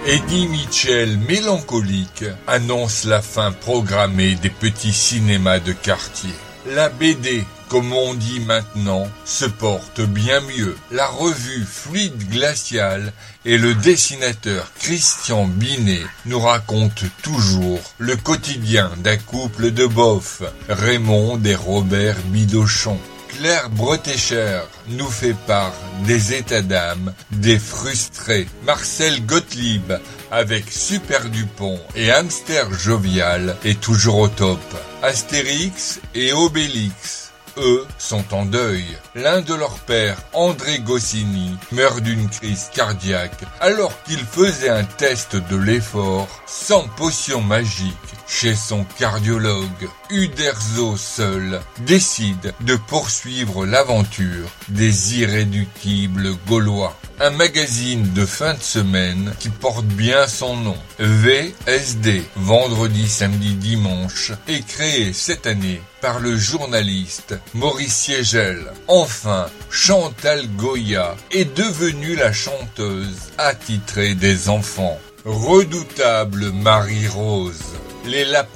Eddie Mitchell, mélancolique, annonce la fin programmée des petits cinémas de quartier. La BD, comme on dit maintenant, se porte bien mieux. La revue Fluide Glacial et le dessinateur Christian Binet nous racontent toujours le quotidien d'un couple de beaufs, Raymond et Robert Bidochon. Claire Bretécher nous fait part des états d'âme des frustrés. Marcel Gottlieb, avec Super Dupont et Hamster Jovial, est toujours au top. Astérix et Obélix, eux, sont en deuil. L'un de leurs pères, André Goscinny, meurt d'une crise cardiaque alors qu'il faisait un test de l'effort sans potion magique chez son cardiologue. Uderzo seul décide de poursuivre l'aventure des irréductibles Gaulois. Un magazine de fin de semaine qui porte bien son nom, VSD, vendredi, samedi, dimanche, est créé cette année par le journaliste Maurice Siegel. Enfin, Chantal Goya est devenue la chanteuse attitrée des enfants. Redoutable Marie-Rose. Les lapins